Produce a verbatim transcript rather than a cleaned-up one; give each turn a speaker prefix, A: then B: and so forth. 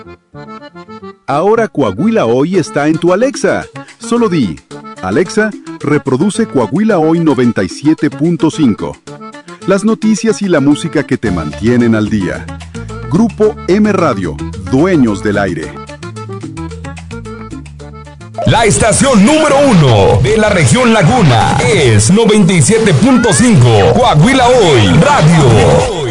A: Ahora Coahuila Hoy está en tu Alexa. Solo di, Alexa, reproduce Coahuila Hoy noventa y siete punto cinco. Las noticias y la música que te mantienen al día. Grupo M Radio, dueños del aire.
B: La estación número uno de la región Laguna es noventa y siete punto cinco Coahuila Hoy Radio.